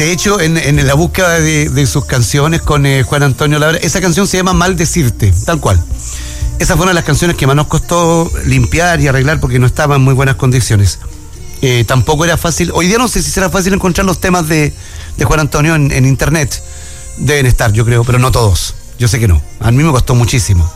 De hecho, en la búsqueda de sus canciones con Juan Antonio Labra, esa canción se llama Maldecirte, tal cual. Esa fue una de las canciones que más nos costó limpiar y arreglar porque no estaba en muy buenas condiciones. Tampoco era fácil, hoy día no sé si será fácil encontrar los temas de Juan Antonio en internet. Deben estar, yo creo, pero no todos. Yo sé que no. A mí me costó muchísimo.